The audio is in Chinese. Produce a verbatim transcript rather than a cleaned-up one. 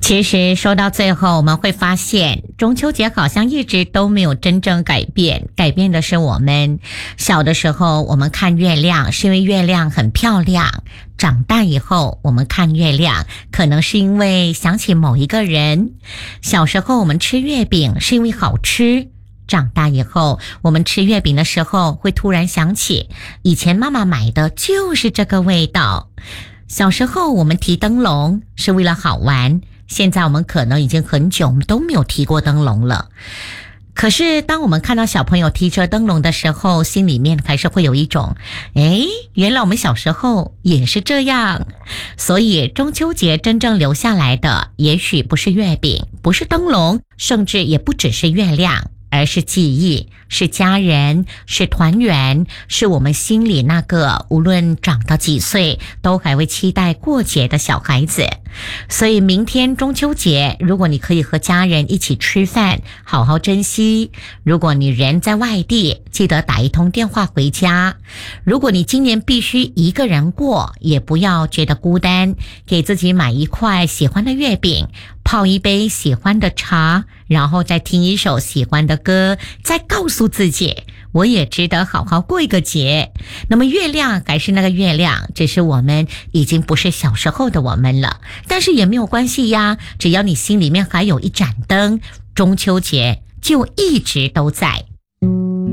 其实说到最后，我们会发现中秋节好像一直都没有真正改变，改变的是我们小的时候我们看月亮是因为月亮很漂亮，长大以后我们看月亮可能是因为想起某一个人，小时候我们吃月饼是因为好吃，长大以后我们吃月饼的时候会突然想起以前妈妈买的就是这个味道。小时候我们提灯笼是为了好玩，现在我们可能已经很久都没有提过灯笼了。可是当我们看到小朋友提着灯笼的时候，心里面还是会有一种，诶，原来我们小时候也是这样。所以中秋节真正留下来的也许不是月饼，不是灯笼，甚至也不只是月亮，而是记忆，是家人，是团圆，是我们心里那个无论长到几岁都还会期待过节的小孩子。所以明天中秋节，如果你可以和家人一起吃饭，好好珍惜。如果你人在外地，记得打一通电话回家。如果你今年必须一个人过，也不要觉得孤单，给自己买一块喜欢的月饼，泡一杯喜欢的茶，然后再听一首喜欢的歌，再告诉自己我也值得好好过一个节。那么月亮还是那个月亮，只是我们已经不是小时候的我们了，但是也没有关系呀，只要你心里面还有一盏灯，中秋节就一直都在。